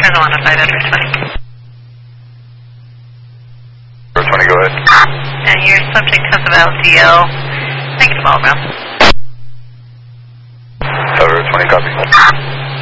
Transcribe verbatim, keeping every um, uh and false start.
Channel one oh five, Edward twenty. Edward twenty, go ahead. And your subject has a L D L. Make it all around. Edward twenty, copy.